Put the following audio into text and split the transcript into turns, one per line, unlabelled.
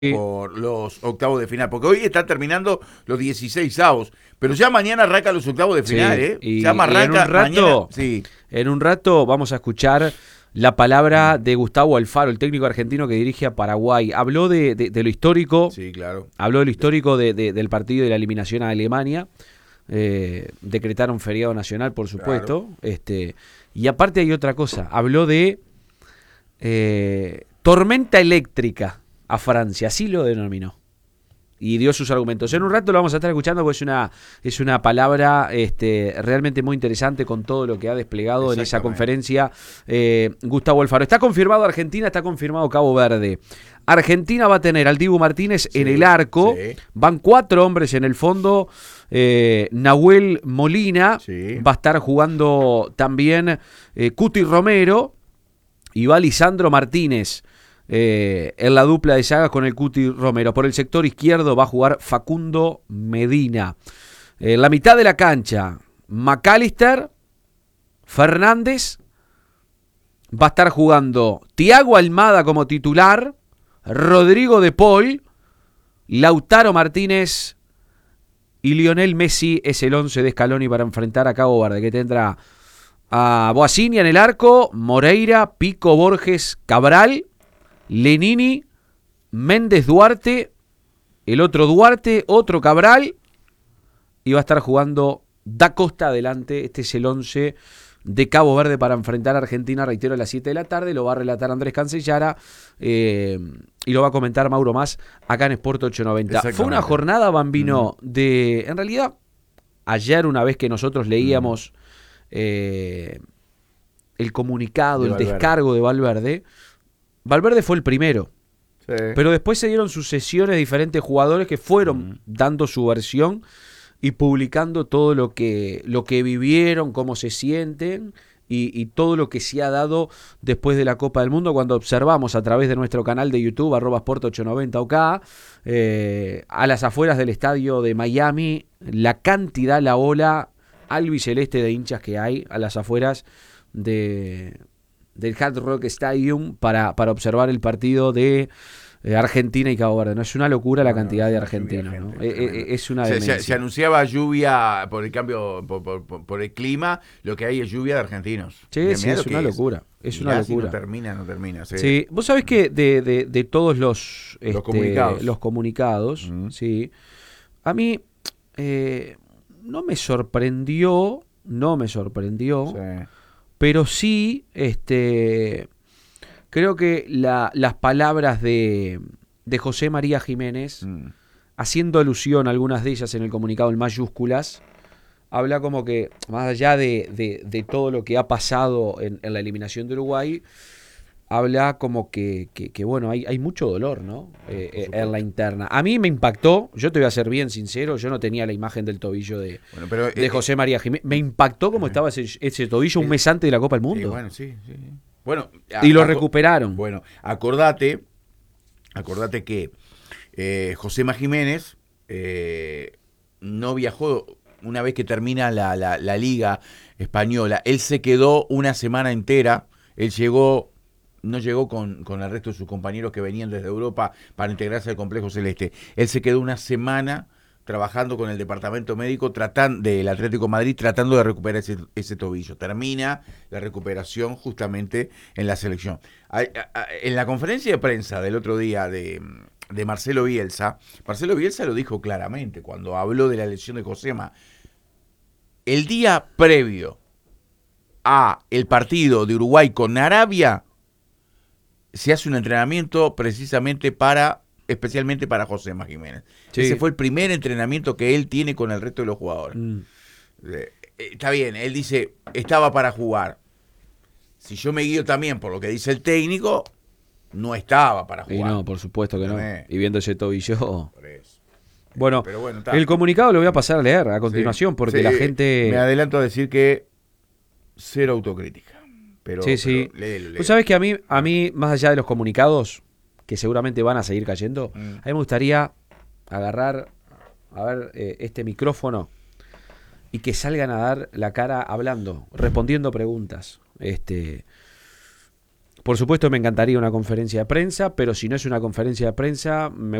por los octavos de final, porque hoy están terminando los 16avos, pero ya mañana arrancan los octavos de final,
Sí,
ya arranca
en un rato,
mañana, sí.
en un rato vamos a escuchar la palabra de Gustavo Alfaro, el técnico argentino que dirige a Paraguay. Habló de lo histórico,
Sí, claro.
habló de lo histórico del partido de la eliminación a Alemania. Decretaron feriado nacional, por supuesto. Claro. Y aparte hay otra cosa, habló de tormenta eléctrica a Francia, así lo denominó. Y dio sus argumentos. En un rato lo vamos a estar escuchando porque es una palabra realmente muy interesante con todo lo que ha desplegado en esa conferencia Gustavo Alfaro. Está confirmado Argentina, está confirmado Cabo Verde. Argentina va a tener al Dibu Martínez en el arco. Sí. Van 4 hombres en el fondo. Nahuel Molina. Sí. Va a estar jugando también Cuti Romero. Y va Lisandro Martínez. En la dupla de sagas con el Cuti Romero. Por el sector izquierdo va a jugar Facundo Medina. En la mitad de la cancha, McAllister, Fernández. Va a estar jugando Thiago Almada como titular, Rodrigo de Paul, Lautaro Martínez y Lionel Messi es el 11 de Scaloni para enfrentar a Cabo Verde, que tendrá a Boacinia en el arco, Moreira, Pico, Borges, Cabral, Lenini, Méndez Duarte, el otro Duarte, otro Cabral, y va a estar jugando Da Costa adelante. Este es el 11 de Cabo Verde para enfrentar a Argentina, reitero, a las 7 de la tarde. Lo va a relatar Andrés Cancellara y lo va a comentar Mauro Más acá en Sport 890. Fue una jornada, Bambino, en realidad, ayer una vez que nosotros leíamos el comunicado, el descargo de Valverde, Valverde fue el primero, sí. Pero después se dieron sucesiones de diferentes jugadores que fueron dando su versión y publicando todo lo que vivieron, cómo se sienten y todo lo que se ha dado después de la Copa del Mundo. Cuando observamos a través de nuestro canal de YouTube, @Sport890 OK, a las afueras del estadio de Miami, la cantidad, la ola albiceleste de hinchas que hay a las afueras del Hard Rock Stadium para observar el partido de Argentina y Cabo Verde. No es una locura la cantidad de argentinos, ¿no? Es una demencia.
Se anunciaba lluvia por el cambio, por el clima. Lo que hay es lluvia de argentinos.
Sí, sí, es una locura. Es una locura.
Si no termina. Sí.
Sí, vos sabés que de todos los comunicados, sí, a mí no me sorprendió, sí. Pero sí, creo que las palabras de José María Jiménez, haciendo alusión a algunas de ellas en el comunicado en mayúsculas, habla como que, más allá de todo lo que ha pasado en la eliminación de Uruguay, habla como que bueno, hay mucho dolor, ¿no? En la interna. A mí me impactó, yo te voy a ser bien sincero, yo no tenía la imagen del tobillo de José María Jiménez. Me impactó cómo estaba ese tobillo un mes antes de la Copa del Mundo.
Bueno, sí. Bueno,
y lo recuperaron.
Bueno, acordate que José María Jiménez no viajó una vez que termina la Liga Española. Él se quedó una semana entera. Él no llegó con el resto de sus compañeros que venían desde Europa para integrarse al complejo celeste. Él se quedó una semana trabajando con el departamento médico del Atlético de Madrid, tratando de recuperar ese tobillo. Termina la recuperación justamente en la selección. En la conferencia de prensa del otro día de Marcelo Bielsa lo dijo claramente cuando habló de la lesión de Josema. El día previo a el partido de Uruguay con Arabia se hace un entrenamiento precisamente especialmente para José María Jiménez. Sí. Ese fue el primer entrenamiento que él tiene con el resto de los jugadores. Está bien, él dice, estaba para jugar. Si yo me guío también por lo que dice el técnico, no estaba para jugar.
Y no, por supuesto que no. Y viendo ese tobillo. Bueno, el comunicado lo voy a pasar a leer a continuación, porque la gente...
Me adelanto a decir que cero autocrítica. Pero léelo.
Tú sabes que a mí, más allá de los comunicados, que seguramente van a seguir cayendo, a mí me gustaría agarrar, este micrófono y que salgan a dar la cara hablando, respondiendo preguntas. Por supuesto me encantaría una conferencia de prensa, pero si no es una conferencia de prensa, me